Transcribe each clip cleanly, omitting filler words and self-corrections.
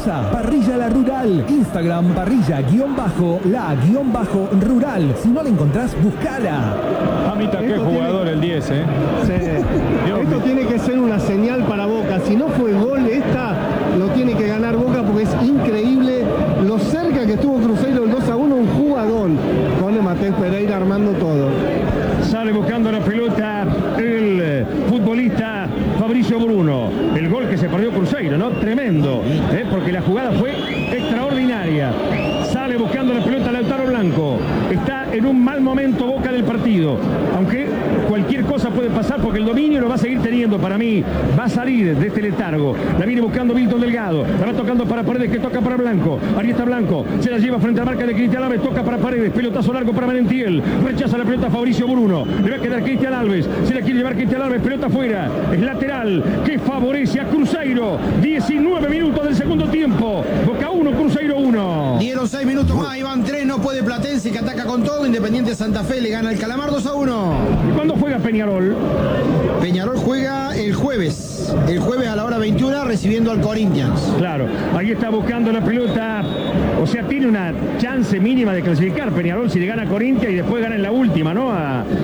Mendoza, Parrilla La Rural. Instagram, parrilla_la_rural. Si no la encontrás, buscala. Mamita, qué jugador el 10, ¿eh? Sí. Esto tiene que ser una señal para Boca. Si no fue gol esta, lo tiene que ganar Boca porque es increíble lo cerca que estuvo Cruzeiro el 2-1, un jugadón con el Mateo Pereira armando todo. Sale buscando la pelota el futbolista Fabricio Bruno. El gol que se perdió Cruzeiro, ¿no? Tremendo, porque la jugada fue extraordinaria. Sale buscando la pelota Lautaro Blanco. Está en un mal momento Boca del partido. Aunque cualquier cosa puede pasar porque el dominio lo va a seguir teniendo para mí. Va a salir de este letargo. La viene buscando Milton Delgado. La va tocando para Paredes, que toca para Blanco. Ahí está Blanco. Se la lleva frente a la marca de Cristian Alves. Toca para Paredes. Pelotazo largo para Merentiel. Rechaza la pelota Fabricio Bruno. Le va a quedar Cristian Alves. Se la quiere llevar Cristian Alves. Pelota afuera. Es lateral que favorece a Cruzeiro. 19 minutos del segundo tiempo. Boca 1, Cruzeiro 1. Dieron 6 minutos más. Iban 3. No puede Platense, que ataca con todo. Independiente Santa Fe le gana el Calamar 2-1. ¿Y cuándo juega Peñarol? Peñarol juega el jueves. El jueves a la hora 21 recibiendo al Corinthians. Claro, ahí está buscando la pelota. O sea, tiene una chance mínima de clasificar Peñarol si le gana a Corinthians y después gana en la última, ¿no?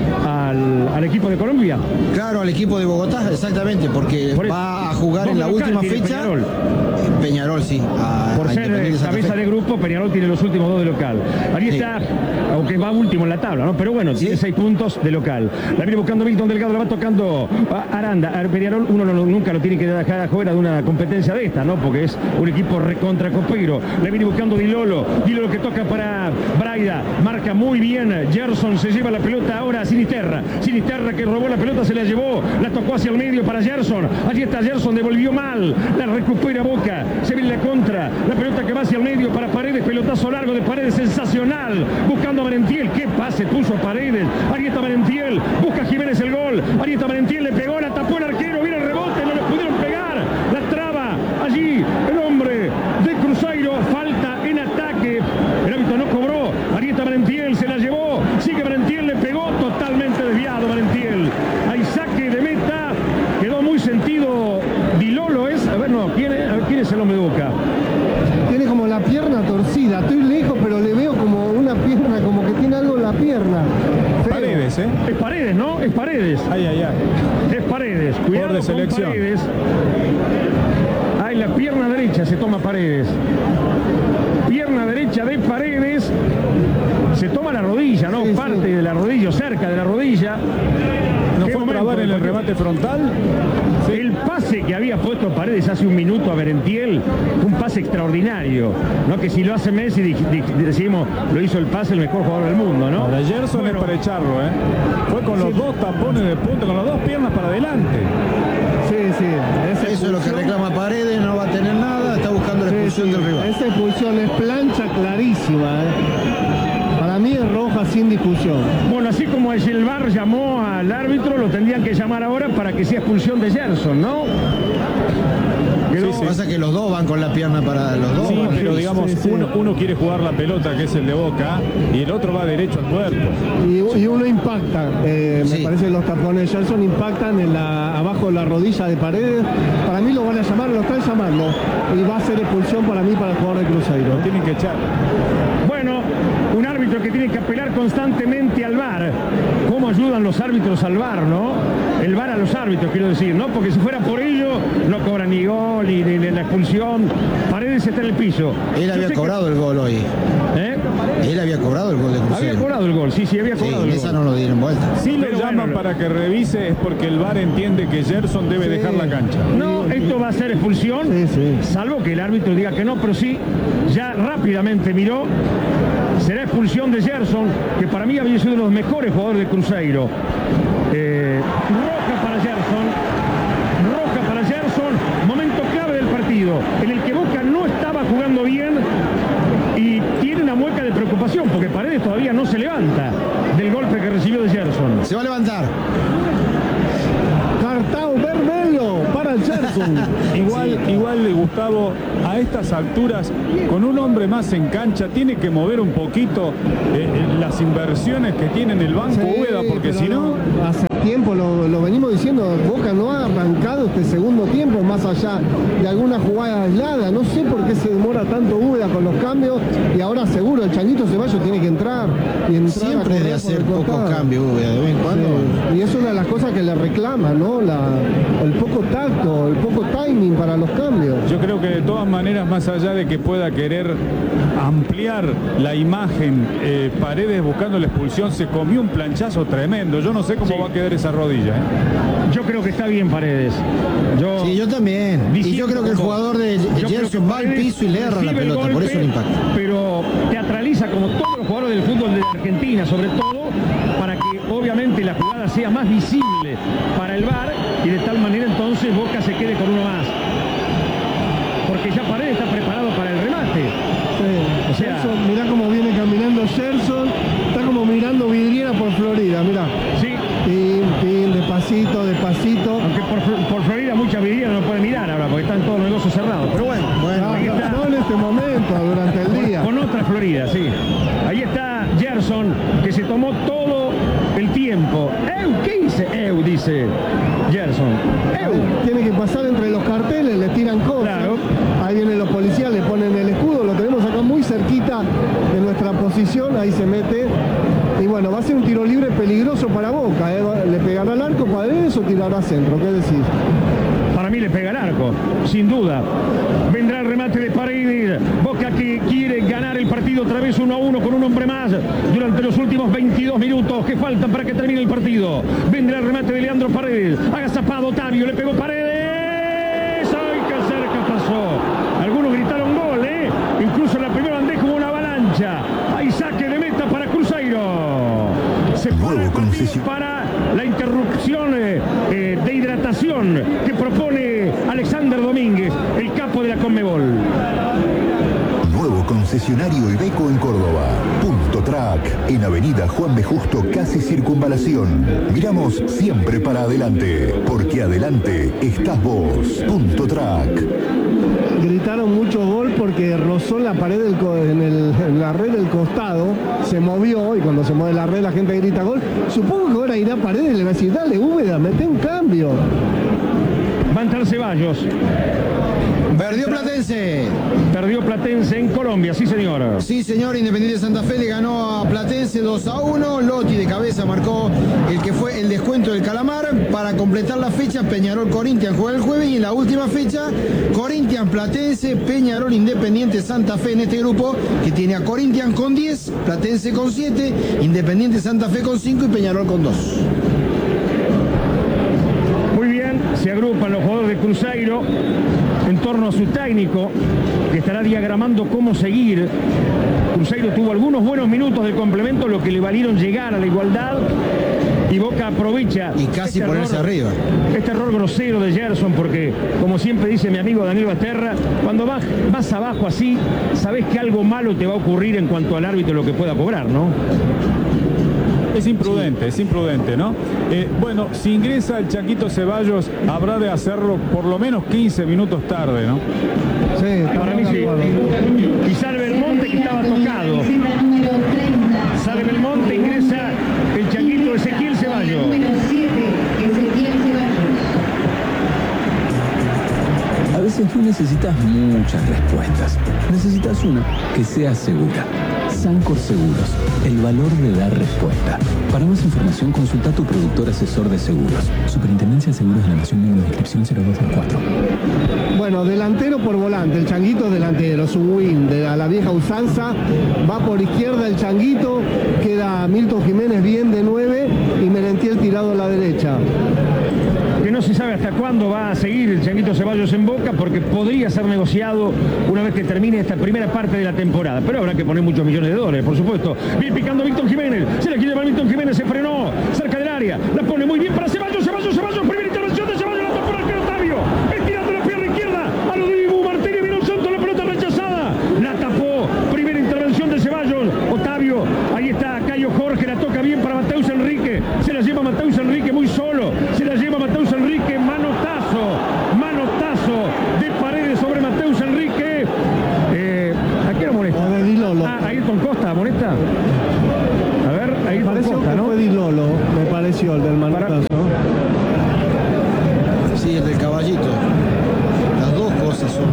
Al equipo de Colombia. Claro, al equipo de Bogotá, exactamente, porque va a jugar en la última fecha. Peñarol, sí. Por ser cabeza de grupo, Peñarol tiene los últimos 2 de local. Ahí está, aunque va último en la tabla, ¿no? Pero bueno, tiene 6 puntos de local. La viene buscando Milton Delgado, la va tocando a Aranda. A Peñarol uno nunca lo tiene que dejar afuera de una competencia de esta, ¿no? Porque es un equipo recontra copero. La viene buscando Dilolo. Dilolo que toca para Braida. Marca muy bien. Gerson se lleva la pelota ahora a Sinisterra. Sinisterra que robó la pelota, se la llevó. La tocó hacia el medio para Gerson. Allí está Gerson, devolvió mal. La recupera Boca. Se viene la contra. La pelota que va hacia el medio para Paredes. Pelotazo largo de Paredes, sensacional. Buscando a Merentiel. ¿Qué pase puso Paredes? Ahí está Merentiel. Busca Jiménez el gol. Ahí está Merentiel. Le pegó, la tapó el arquero. Viene el rebote. No le pudieron pegar. La traba. Allí el hombre de Cruzeiro. Falta en ataque. El árbitro no cobró. Ahí está Merentiel. Se la llevó. Sigue Merentiel. Le pegó. Totalmente desviado Merentiel. Hay saque de meta. Quedó muy sentido. Dilolo es. A ver, no. ¿Quién es el hombre de Boca? Tiene como la pierna torcida. Estoy lejos, pero le veo como una pierna, como que tiene algo en la pierna. Paredes, ¿eh? Es Paredes, ¿no? Es Paredes. Ay. Es Paredes. Cuidado de selección. con Paredes. Ahí la pierna derecha se toma Paredes. Pierna derecha de Paredes. Se toma la rodilla, ¿no? Parte de la rodilla, cerca de la rodilla. ¿No fue a trabar en el remate frontal? Sí. El pase que había puesto Paredes hace un minuto a Merentiel, un pase extraordinario, ¿no? Que si lo hace Messi, decimos, lo hizo el pase el mejor jugador del mundo, ¿no? Ahora Gerson es para echarlo, ¿eh? Fue con los 2 tapones de punta, con las 2 piernas para adelante. Sí. Eso es lo que reclama Paredes, no va a tener nada, está buscando la expulsión del rival. Esa expulsión es plancha clarísima, Para mí es roja sin discusión. Bueno, así como el VAR llamó al árbitro, lo tendrían que llamar ahora para que sea expulsión de Gerson, ¿no? Sí. Pasa que los dos van con la pierna para los dos. Sí, pero digamos, uno quiere jugar la pelota, que es el de Boca, y el otro va derecho al cuerpo. Y uno impacta. Me parece que los tapones de Gerson impactan abajo de la rodilla de Paredes. Para mí lo van a llamar, lo están llamando. Y va a ser expulsión para mí para el jugador de Cruzeiro. Lo tienen que echar. Bueno, un árbitro que tiene que apelar constantemente al VAR. ¿Cómo ayudan los árbitros al VAR, no? El VAR a los árbitros, quiero decir, ¿no? Porque si fuera por ello, no cobran ni gol, ni la expulsión. Paredes está en el piso. Él había cobrado el gol hoy. Él había cobrado el gol de Cruzeiro. Había cobrado el gol, sí, había cobrado el gol. Esa no lo dieron vuelta. Si lo llaman para que revise es porque el VAR entiende que Gerson debe dejar la cancha. No, esto va a ser expulsión, salvo que el árbitro diga que no, pero sí, ya rápidamente miró. Será expulsión de Gerson, que para mí había sido uno de los mejores jugadores de Cruzeiro. Roja para Gerson, momento clave del partido, en el que Boca no estaba jugando bien y tiene una mueca de preocupación, porque Paredes todavía no se levanta del golpe que recibió de Gerson. Se va a levantar. Cartao Bermelo para Gerson. Igual de Gustavo, a estas alturas, con un hombre más en cancha, tiene que mover un poquito las inversiones que tiene en el banco Úbeda, porque si no... Hace tiempo lo venimos diciendo, Boca no ha arrancado este segundo tiempo, más allá de alguna jugada aislada. No sé por qué se demora tanto Úbeda con los cambios, y ahora seguro el Changuito Ceballos tiene que entrar. Siempre de hacer pocos cambios, Úbeda, de vez en cuando. Sí. Y es una de las cosas que le reclaman, ¿no? El poco tacto, el poco timing para los cambios. Yo creo que de todas maneras, más allá de que pueda querer ampliar la imagen, Paredes buscando la expulsión, se comió un planchazo tremendo. Yo no sé cómo va a quedar esa rodilla. Yo creo que está bien Paredes. Sí, yo también. Y yo creo que el jugador de Gerson va al piso y le erra la pelota, golpe, por eso le impacta. Pero teatraliza como todos los jugadores del fútbol de Argentina, sobre todo, para que obviamente la jugada sea más visible para el VAR, y de tal manera entonces Boca se quede con uno más. Porque ya Paredes está preparado para el remate. Sí. O sea, Gerson, mirá cómo viene caminando Gerson, está como mirando vidriera por Florida, mirá. Sí. Pin, despacito, despacito. Aunque por Florida muchas vidrieras no pueden mirar ahora porque están todos los negocios cerrados. Pero bueno, ahí está. No en este momento, durante el día. Con otra Florida, sí. Ahí está Gerson, que se tomó todo el tiempo. ¿Qué hice? Dice Gerson. Tiene que pasar entre los carteles, le tiran cosas. Claro. Ahí vienen los policías, le ponen el escudo, lo tenemos acá muy cerquita de nuestra posición, ahí se mete. Y bueno, va a ser un tiro libre peligroso para Boca, ¿eh? ¿Le pegará al arco Paredes o tirará centro? ¿Qué decís? Para mí le pega al arco, sin duda. Vendrá el remate de Paredes. Boca que quiere ganar el partido otra vez 1-1 con un hombre más durante los últimos 22 minutos que faltan para que termine el partido. Vendrá el remate de Leandro Paredes. Agazapado Otavio, le pegó Paredes. ¡Ay, qué cerca pasó! Algunos gritaron gol, ¿eh? Incluso en la primera bandeja hubo una avalancha. Hay saque de meta para Cruzeiro. Se para el partido para la interrupción de hidratación que propone Alexander Domínguez, el capo de la Conmebol. Nuevo concesionario Iveco en Córdoba. Punto Track, en Avenida Juan B. Justo, casi Circunvalación. Miramos siempre para adelante, porque adelante estás vos. Punto Track. Gritaron mucho gol porque rozó la pared en la red del costado, se movió, y cuando se mueve la red la gente grita gol. Supongo que ahora irá Paredes y le va a decir, dale Úbeda, mete un cambio. Va a entrar Ceballos. Perdió Platense. Perdió Platense en Colombia, sí señor. Sí señor, Independiente Santa Fe le ganó a Platense 2-1. Lotti de cabeza marcó el que fue el descuento del Calamar. Para completar la fecha, Peñarol Corinthians juega el jueves, y en la última fecha, Corinthians Platense, Peñarol Independiente Santa Fe en este grupo, que tiene a Corinthians con 10, Platense con 7, Independiente Santa Fe con 5 y Peñarol con 2. Muy bien, se agrupan los jugadores de Cruzeiro en torno a su técnico, que estará diagramando cómo seguir. Cruzeiro tuvo algunos buenos minutos de complemento, lo que le valieron llegar a la igualdad, y Boca aprovecha y casi ponerse arriba. Este error grosero de Gerson, porque como siempre dice mi amigo Daniel Basterra, cuando vas abajo así, sabés que algo malo te va a ocurrir en cuanto al árbitro, lo que pueda cobrar, ¿no? Es imprudente, ¿no? Bueno, si ingresa el Changuito Ceballos, habrá de hacerlo por lo menos 15 minutos tarde, ¿no? Sí, para mí sí. Y sale Belmonte, que estaba tocado. Sale Belmonte, ingresa el Changuito Ezequiel Ceballos. A veces no necesitas muchas respuestas. Necesitas una que sea segura. Sancor Seguros, el valor de dar respuesta. Para más información, consulta a tu productor asesor de seguros. Superintendencia de Seguros de la Nación, número de inscripción 0224. Bueno, delantero por volante, el Changuito delantero, su win de la vieja usanza. Va por izquierda el Changuito, queda Milton Jiménez bien de 9 y Merentiel tirado a la derecha. Que no se sabe hasta cuándo va a seguir el Changuito Ceballos en Boca, porque podría ser negociado una vez que termine esta primera parte de la temporada, pero habrá que poner muchos millones de dólares, por supuesto. Bien picando Milton Jiménez, se la quiere llevar Milton Jiménez, se frenó cerca del área, la pone muy bien para Ceballos, primera intervención de Ceballos, la tocó el arquero Otavio, estirando la pierna izquierda, a lo de Dibu Martínez, vino un salto, la pelota rechazada, la tapó, primera intervención de Ceballos, Otavio, ahí está Cayo Jorge, la toca bien para Mateus Enrique, se la lleva Mateus Enrique muy solo, se la lleva Mateus Enrique, manotazo de Paredes sobre Mateus Enrique. ¿A qué era molesta? Ayrton Costa, ¿molesta? A ver, Ayrton Costa, ¿no? Fue Di Lolo, me pareció, el del manotazo. Sí, el del Caballito. Las dos cosas son.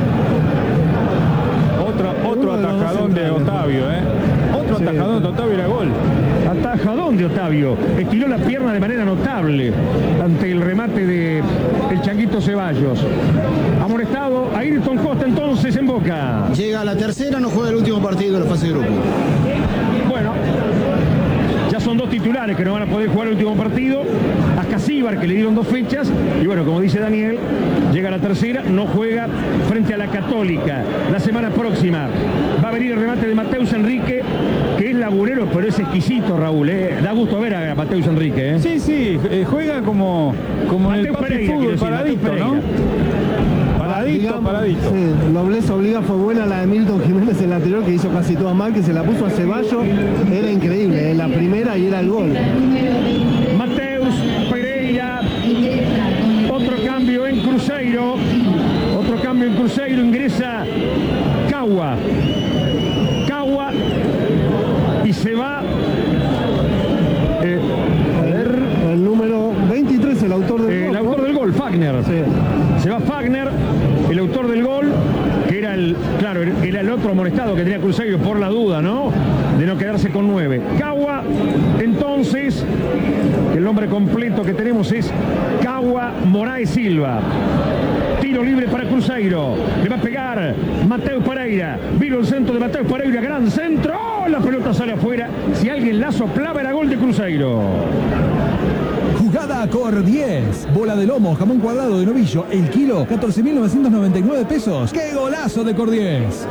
Otro atajadón de Otavio, Otro atajadón de Otavio era gol. Atajadón de Otavio. Estiró la pierna de manera notable ante el remate de el Changuito Ceballos. Amonestado a Ayrton Costa entonces en Boca. Llega a la tercera, no juega el último partido de la fase de grupo. Bueno, ya son dos titulares que no van a poder jugar el último partido. A Casíbar, que le dieron 2 fechas. Y bueno, como dice Daniel, llega a la tercera, no juega frente a la Católica. La semana próxima va a venir el remate de Mateus Enrique, que es laburero, pero es exquisito, Raúl. Da gusto ver a Mateus Enrique. Sí, juega como en el papi fútbol, paradito, ¿no? Paradito. Sí, nobleza obliga, fue buena la de Milton Jiménez en la anterior, que hizo casi todas mal, que se la puso a Ceballos, era increíble, en la primera y era el gol. Mateus Pereira, otro cambio en Cruzeiro, ingresa Cagua y se va el número 23, el autor del gol, Fagner. Sí. Se va Fagner, el autor del gol, que era el otro amonestado que tenía Cruzeiro por la duda, ¿no? De no quedarse con 9. Cagua, entonces, el nombre completo que tenemos es Cagua Moraes Silva. Tiro libre para Cruzeiro. Le va a pegar Mateus Pereira. Vino el centro de Mateus Pereira. Gran centro. La pelota sale afuera. Si alguien la soplaba era gol de Cruzeiro. Jugada Cor 10. Bola de lomo, jamón cuadrado de novillo. El kilo, 14.999 pesos. ¡Qué golazo de Cor 10!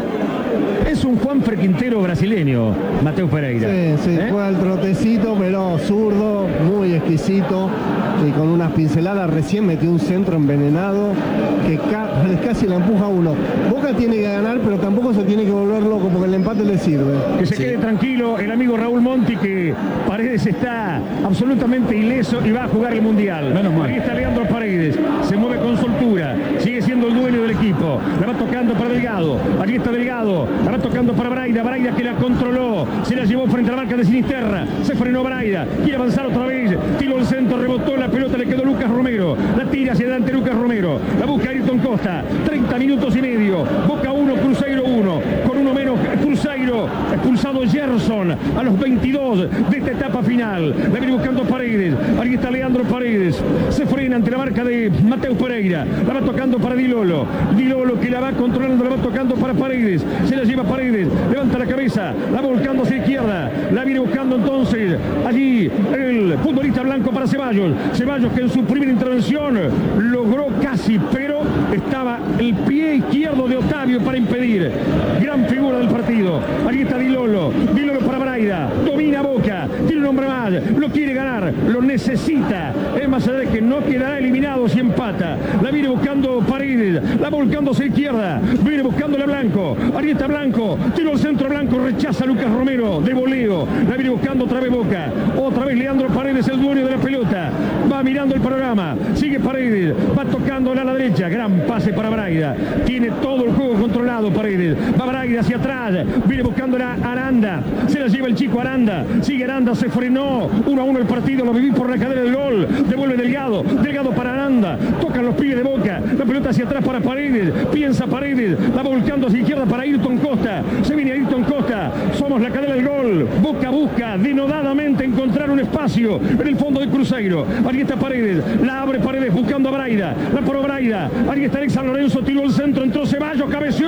Es un Juan Quintero brasileño, Mateus Pereira. Sí, juega el trotecito, pero zurdo, muy exquisito. Y con unas pinceladas recién metió un centro envenenado que casi la empuja a uno. Boca tiene que ganar, pero tampoco se tiene que volver loco porque el empate le sirve. Que se quede tranquilo el amigo Raúl Monti, que Paredes está absolutamente ileso y va a jugar el Mundial. Menos mal. Ahí está Leandro Paredes, se mueve con soltura, sigue siendo el dueño del equipo. La va tocando para Delgado, allí está Delgado, la va tocando para Braida que la controló, se la llevó frente a la marca de Sinisterra, se frenó Braida, quiere avanzar otra vez, tiró el centro, rebotó la pelota, le quedó Lucas Romero, la tira hacia adelante Lucas Romero, la busca Ayrton Costa, 30 minutos y medio, Boca 1, Cruzeiro 1, con uno menos Cruzeiro, expulsado Gerson a los 22 de esta etapa final, la viene buscando Paredes, ahí está Leandro Paredes, se frena ante la marca de Mateus Pereira, la va tocando para Di Lolo que la va controlando, la va tocando para Paredes, se la lleva Paredes, levanta la cabeza, la va volcando hacia izquierda, la viene buscando entonces allí el futbolista blanco para Ceballos, que en su primera intervención logró casi, pero estaba el pie izquierdo de Otavio para impedir. Gran figura del partido, allí está Di Lolo para Braida, domina Boca, tiene un hombre más, lo quiere ganar, lo necesita, es más allá de que no quedará eliminado si empata, la viene buscando Paredes, la volcando hacia izquierda, viene buscándole a Blanco, ahí está Blanco, tiro al centro Blanco, rechaza a Lucas Romero de voleo, la viene buscando otra vez Boca, otra vez Leandro Paredes, el dueño de la pelota, va mirando el panorama, sigue Paredes, va tocándola a la derecha, gran pase para Braida, tiene todo el juego controlado Paredes, va Braida hacia atrás, viene buscándola Aranda, se la lleva el chico Aranda, sigue Aranda, se frenó, 1-1 el partido, lo viví por la cadera del gol, devuelve Delgado para Aranda, tocan los pibes de Boca, la pelota hacia atrás para Paredes, piensa Paredes, la va volcando hacia izquierda para Ayrton Costa, se viene Ayrton Costa, somos la cadera del gol, Boca busca denodadamente encontrar un espacio en el fondo del Cruzeiro, ahí está Paredes, la abre Paredes buscando a Braida, la paró Braida, ahí está San Lorenzo, tiró el centro, entró Ceballos, cabeció,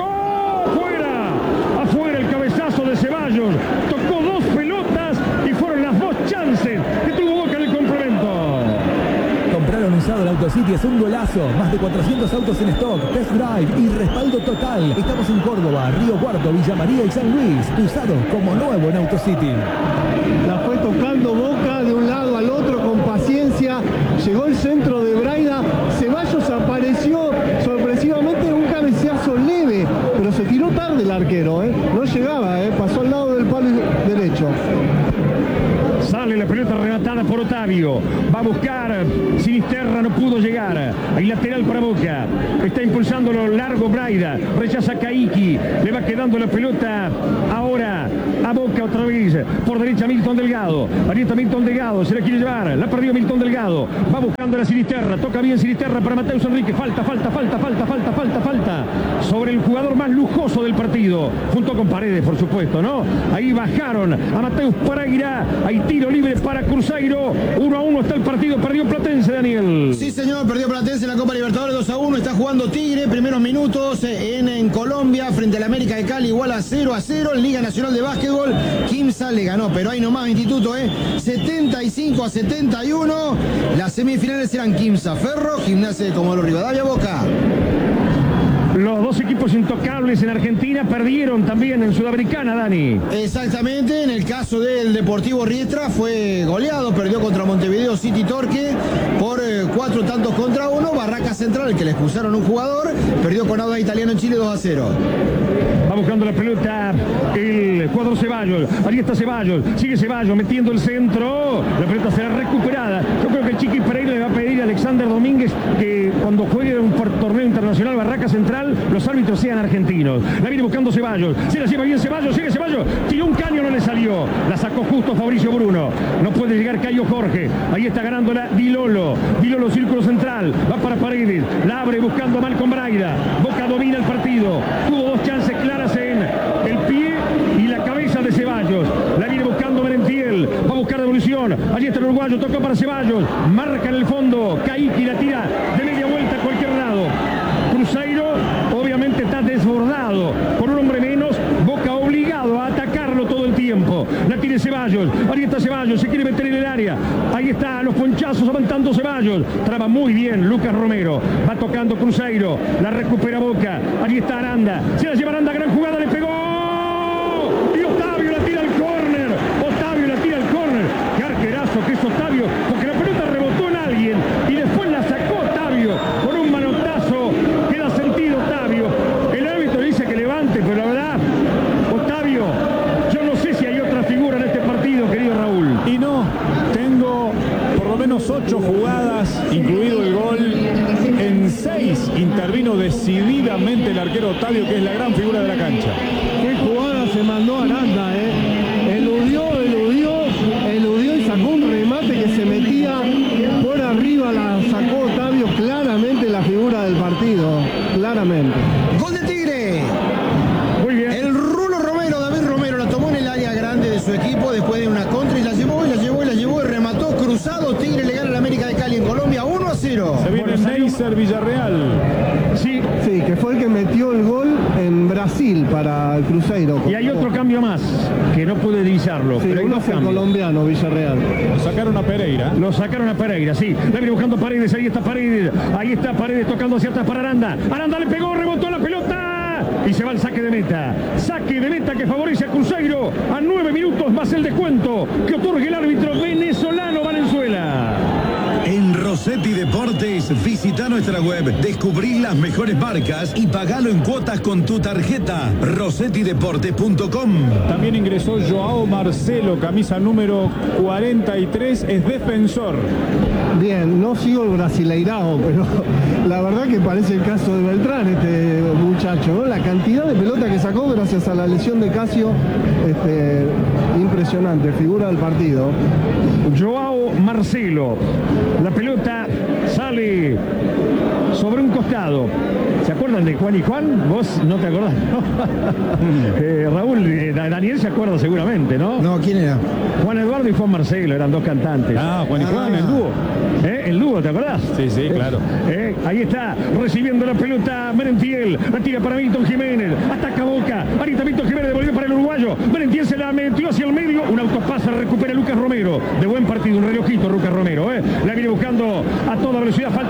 afuera el cabezazo de Ceballos, tocó 2 pelotas y fueron las 2 chances que tuvo Boca en el complemento. Compraron usado el AutoCity, es un golazo. Más de 400 autos en stock, test drive y respaldo total. Estamos en Córdoba, Río Cuarto, Villa María y San Luis. Usado como nuevo en AutoCity. La fue tocando Boca de un lado al otro con paciencia. Llegó el centro de Braida. Ceballos apareció sorpresivamente en un cabeceazo leve, pero se tiró tarde el arquero, no llegaba, pasó al lado del palo derecho. Sale la pelota rematada por Otavio, va a buscar llegar. Sinisterra no pudo llegar. Hay lateral para Boca. Está impulsándolo largo Braida. Rechaza Caiki. Le va quedando la pelota ahora a Boca otra vez. Por derecha Milton Delgado. Ahí está Milton Delgado. Se la quiere llevar. La perdió Milton Delgado. Va buscando la Sinisterra. Toca bien Sinisterra para Mateus Enrique. Falta. Sobre el jugador más lujoso del partido. Junto con Paredes, por supuesto, ¿no? Ahí bajaron a Mateus Pereira. Hay tiro libre para Cruzeiro. 1-1 está el partido. Perdió Platense, Daniel. Sí, señor, perdió Platense en la Copa Libertadores 2-1. Está jugando Tigre. Primeros minutos en Colombia frente al América de Cali. Igual a 0-0 en Liga Nacional de Básquetbol. Quimsa le ganó, pero ahí nomás Instituto, 75-71. Las semifinales eran Quimsa Ferro, Gimnasia de Comodoro Rivadavia, Boca. Los dos equipos intocables en Argentina perdieron también en Sudamericana, Dani. Exactamente, en el caso del Deportivo Riestra fue goleado, perdió contra Montevideo City Torque por 4-1. Barraca Central, que le expulsaron un jugador, perdió con Audax Italiano en Chile 2-0. Va buscando la pelota el cuadro Ceballos. Ahí está Ceballos. Sigue Ceballos metiendo el centro. La pelota será recuperada. Yo creo que el Chiqui Pereira le va a pedir a Alexander Domínguez que cuando juegue un torneo internacional Barraca Central, los árbitros sean argentinos. La viene buscando Ceballos. Se la lleva bien Ceballos. Sigue Ceballos. Tiró un caño, no le salió. La sacó justo Fabricio Bruno. No puede llegar Cayo Jorge. Ahí está ganándola Dilolo. Dilolo, círculo central. Va para Paredes. La abre buscando a Malcom Braida. Boca domina el partido. Tuvo dos chances claras en el pie y la cabeza de Ceballos. La viene buscando Merentiel. Va a buscar devolución. Allí está el uruguayo. Tocó para Ceballos. Marca en el fondo. Caiki la tira de media vuelta a cualquier lado. Cruzeiro obviamente está desbordado. Con un hombre menos. Boca obligado a atacarlo todo el tiempo. La tiene Ceballos. Ahí está Ceballos. Se quiere meter en el área. Ahí está los ponchazos avanzando Ceballos. Traba muy bien Lucas Romero. Va tocando Cruzeiro. La recupera Boca. Ahí está Aranda. Se la lleva Aranda. Gran jugada. Le pegó. Y Octavio la tira al córner. Octavio la tira al córner. Qué arquerazo que es Octavio. Porque la pelota rebotó en alguien. Y después la sacó Octavio. Con un manotazo. Queda sentido Octavio. El árbitro dice que levante. Pero la verdad, Octavio, yo no sé si hay otra figura en este partido, querido Raúl. Y no, tengo por lo menos 8 jugadas, incluido el gol. En 6 intervino decididamente el arquero Octavio, que es la gran figura de la cancha. Qué jugada se mandó Aranda, eludió y sacó un remate que se metía por arriba, la sacó Octavio, claramente la figura del partido, claramente. Gol de Tigre. Muy bien. El Rulo Romero, David Romero, la tomó en el área grande de su equipo después de una contra y la llevó y remató cruzado. Tigre le gana al América de Cali en Colombia 1-0. Se viene Neisser Villarreal. Sí, que fue el que metió el gol en Brasil para el Cruzeiro. Y hay otro cambio más, que no pude divisarlo. Sí, pero hay uno dos fue cambios. colombiano, Villarreal. Lo sacaron a Pereira. Lo sacaron a Pereira, sí. La viene buscando Paredes, ahí está Paredes. Ahí está Paredes tocando hacia atrás para Aranda. Aranda le pegó, rebotó la pelota. Y se va el saque de meta. Saque de meta que favorece a Cruzeiro. A 9 minutos más el descuento que otorga el árbitro venezolano Valenzuela. En Rossetti Deportes, visita nuestra web, descubrí las mejores marcas y pagalo en cuotas con tu tarjeta. RossettiDeportes.com. También ingresó Joao Marcelo, camisa número 43, es defensor. Bien, no sigo el brasileirao, pero la verdad que parece el caso de Beltrán, este muchacho, ¿no? La cantidad de pelota que sacó gracias a la lesión de Casio, impresionante, figura del partido. Joao Marcelo. La pelota sale sobre un costado. ¿Se acuerdan de Juan y Juan? Vos no te acordás, ¿no? Raúl, Daniel se acuerda seguramente, ¿no? No, ¿quién era? Juan Eduardo y Juan Marcelo, eran dos cantantes. Ah, Juan y Juan, el dúo. El dúo, ¿te acordás? Sí, claro. Ahí está, recibiendo la pelota Merentiel, la tira para Milton Jiménez, ataca Boca, ahorita Milton Jiménez devolvió para el uruguayo, Merentiel se la metió hacia el medio, un autopase recupera Lucas Romero, de buen partido, un relojito Lucas Romero, la viene buscando a toda velocidad, falta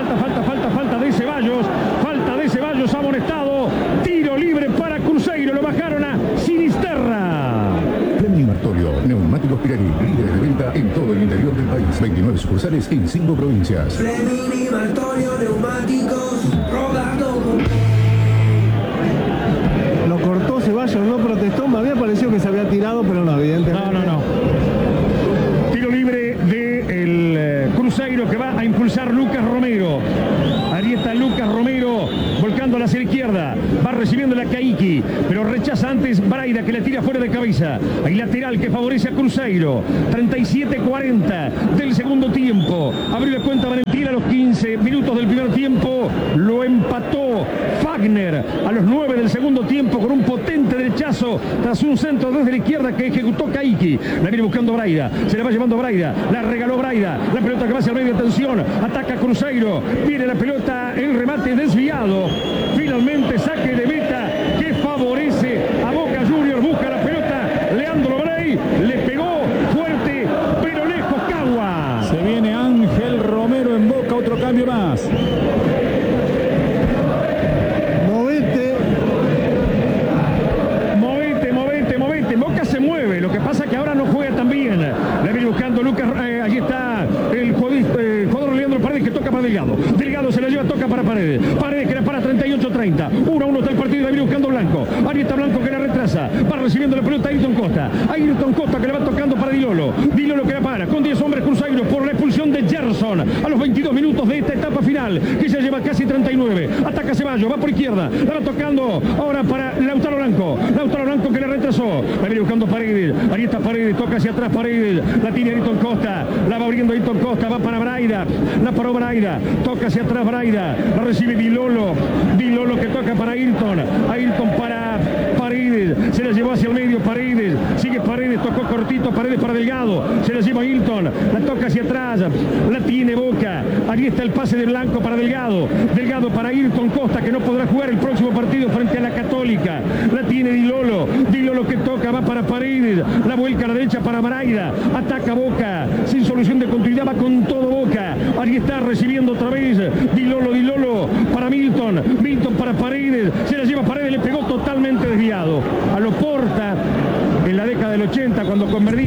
de Ceballos, amonestado, tiro libre para Cruzeiro, lo bajaron a Sinisterra. Fleming Martorio, neumáticos Pirelli, líderes de venta en todo el interior del país. 29 sucursales en 5 provincias. Fleming Martorio, neumáticos, rodando. Lo cortó Ceballos, no protestó, me había parecido que se había tirado, pero no, evidentemente. No. Tiro libre del Cruzeiro. Cruzeiro que va a impulsar Lucas Romero. Ahí está Lucas Romero volcándola hacia la izquierda. Va recibiendo la Caiki, pero rechaza antes Braida, que la tira fuera de cabeza. Hay lateral que favorece a Cruzeiro. 37-40 del segundo tiempo. Abrió la cuenta Valentín a los 15 minutos del primer tiempo. Lo empató Fagner a los 9 del segundo tiempo con un potente derechazo tras un centro desde la izquierda que ejecutó Caiki. La viene buscando Braida. Se la va llevando Braida. La regaló Braida. La pelota que va hacia el medio. Atención. Ataca Cruzeiro. Viene la pelota. El remate desviado. Finalmente saque de meta que favorece a Boca Juniors. Busca la pelota. Leandro Bray. Le pegó fuerte, pero lejos Cagua. Se viene Ángel Romero en Boca. Otro cambio más. Boca se mueve, lo que pasa que ahora no juega tan bien. La viene buscando Lucas, allí está el jugador Leandro Paredes que toca para Delgado. Delgado se la lleva, toca para Paredes. Paredes que la para 38-30. 1-1 está el partido, la viene buscando Blanco. Ahí está Blanco que la retrasa. Va recibiendo la pelota Ayrton Costa. Ayrton Costa que le va tocando para Dilolo. Dilolo que la para con 10 hombres Cruzeiro por la expulsión de Gerson a los 22 minutos de esta etapa final, que ya lleva casi 39. Ataca Ceballos, va por izquierda. La va tocando ahora para Lautaro Blanco. Lautaro Blanco que la retrasó. La viene buscando Paredes. Ahí está Paredes, toca hacia atrás Paredes. La tiene Ayrton Costa. La va abriendo Ayrton Costa. Va para Braida. La paró Braida. Toca hacia atrás Braida. La recibe Dilolo. Dilolo que toca para Ayrton. Ayrton para Paredes. Se la llevó hacia el medio Paredes. Sigue Paredes. Tocó cortito Paredes para Delgado. Se la lleva Ayrton. La toca hacia atrás. La tiene Boca. Ahí está el pase de Blanco para Delgado. Delgado para Ayrton Costa, que no podrá jugar el próximo partido frente a la Católica. La tiene Dilolo. Dilolo que toca. Va para Paredes. La vuelca a la derecha para Braida. Ataca Boca. Sin solución de continuidad. Va con todo Boca. Ahí está recibiendo otra vez. Dilolo para Milton. Milton para Paredes. Se la lleva Paredes. Le pegó totalmente desviado. A lo Porta en la década del 80 cuando convertía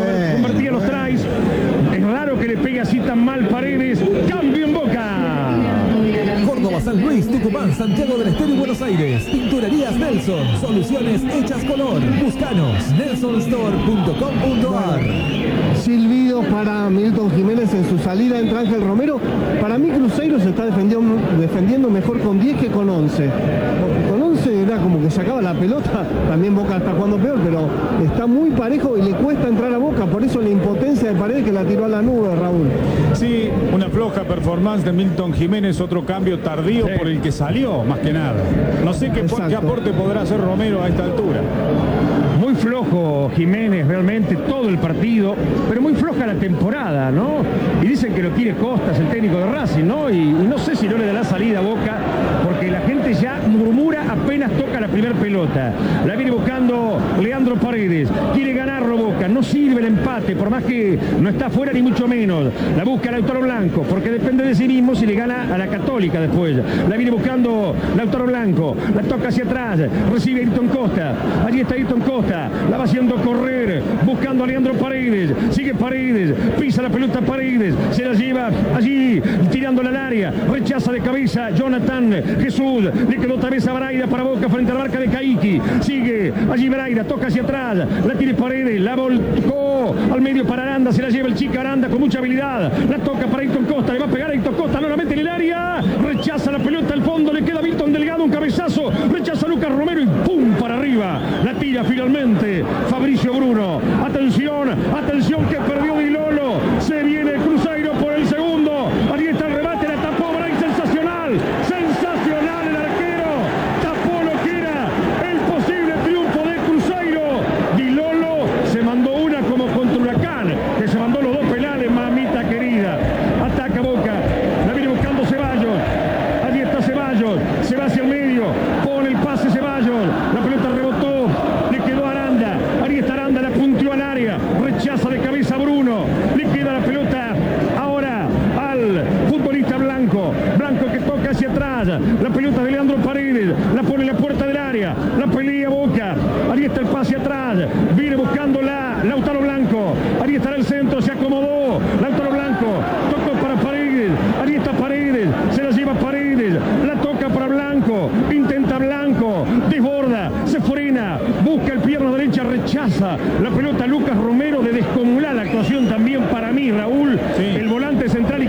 los tries. Es raro que le pegue así tan mal Paredes. Cambio en Boca. Córdoba, San Luis, Tucumán, Santiago del Estero y Buenos Aires. Pinturerías Nelson. Soluciones hechas color. Búscanos. nelsonstore.com.ar. Silbido para Milton Jiménez en su salida entre Ángel Romero. Para mí Cruzeiro se está defendiendo mejor con 10 que con 11. Con 11 era como que sacaba la pelota. También Boca está jugando peor, pero está muy parejo y le cuesta entrar a Boca. Por eso la impotencia de Paredes que la tiró a la nube, Raúl. Sí, una floja performance de Milton Jiménez. Otro cambio tardío por el que salió, más que nada. No sé qué aporte podrá hacer Romero a esta altura. Muy flojo Jiménez realmente todo el partido, pero muy floja la temporada, ¿no? Y dicen que lo quiere Costas, el técnico de Racing, ¿no? Y no sé si no le dará salida a Boca, porque la gente ya murmura apenas toca la primera pelota. La viene buscando Leandro Paredes. Quiere ganarlo Boca. No sirve el empate, por más que no está fuera ni mucho menos. La busca Lautaro Blanco, porque depende de sí mismo si le gana a la Católica después. La viene buscando Lautaro Blanco. La toca hacia atrás. Recibe Ayrton Costa. Allí está Ayrton Costa. La va haciendo correr. Buscando a Leandro Paredes. Sigue Paredes. Pisa la pelota Paredes. Se la lleva allí, tirándola al área. Rechaza de cabeza Jonathan Jesús. Le quedó otra vez a Braida para Boca frente a la marca de Caiki. Sigue allí Braida. Toca hacia atrás. La tiene Paredes. La volcó al medio para Aranda. Se la lleva el chico Aranda con mucha habilidad. La toca para Ayrton Costa. Le va a pegar a Ayrton Costa nuevamente en el área. Rechaza la pelota al fondo. Le queda Milton Delgado. Un cabezazo. Rechaza a Lucas Romero y ¡pum! Para arriba. La tira finalmente Fabricio Bruno. Atención. Atención que perdió Dilolo. Se viene Cruzeiro por el segundo. Ahí está el remate. La tapó Bray. Sensacional. Sensacional el arquero. Tapó lo que era el posible triunfo de Cruzeiro. Dilolo se mandó una como contra Huracán, que se mandó los dos penales, mamita querida. Ataca Boca. La viene buscando Ceballos. Allí está Ceballos. Se va hacia el medio. Pone el pase Ceballos. La pelota rebotó. Le quedó Aranda. Ahí está Aranda. La punteó al área. Rechaza de cabeza Bruno. Le queda la pelota ahora al futbolista Blanco. Blanco que toca hacia atrás. La pelota de Leandro Paredes. La pone en la puerta del área. La pelea Boca. Ahí está el pase atrás. Viene buscándola Lautaro Blanco. Ahí está el centro. Se acomodó. Lautaro Blanco. Tocó para Paredes. Ahí está Paredes. Se la lleva Paredes. La toca para Blanco. Intenta Blanco. Desborda. Se frena. Busca el pierna derecha. Rechaza la pelota Lucas Romero. De descomunal actuación también para mí, Raúl. Sí. El volante central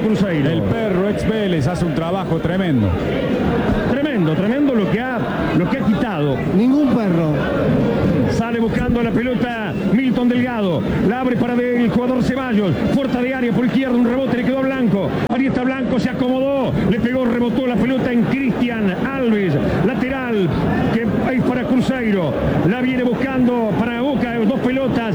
Cruzeiro. El perro ex Vélez hace un trabajo tremendo. Tremendo lo que ha quitado. Ningún perro. Sale buscando la pelota Milton Delgado. La abre para el jugador Ceballos. Puerta de área por izquierda. Un rebote le quedó a Blanco. Ahí está Blanco. Se acomodó. Le pegó, rebotó la pelota en Cristian Alves. Lateral que es para Cruzeiro. La viene buscando para Boca. Dos pelotas.